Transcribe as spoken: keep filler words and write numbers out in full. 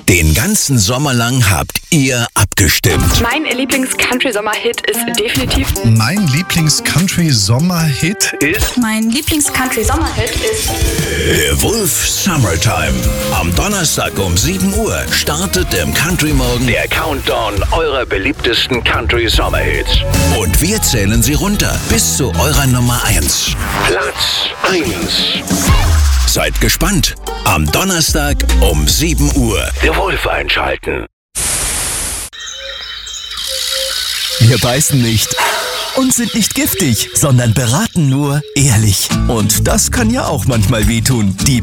Den ganzen Sommer lang habt ihr abgestimmt. Mein Lieblings-Country-Sommer-Hit ist definitiv... Mein Lieblings-Country-Sommer-Hit ist... Mein Lieblings-Country-Sommer-Hit ist... Der Wolf Summertime. Am Donnerstag um sieben Uhr startet im Country Morgen der Countdown eurer beliebtesten Country-Sommerhits. Und wir zählen sie runter bis zu eurer Nummer eins. Platz eins. Seid gespannt. Am Donnerstag um sieben Uhr. Der Wolf einschalten. Wir beißen nicht und sind nicht giftig, sondern beraten nur ehrlich. Und das kann ja auch manchmal wehtun. Die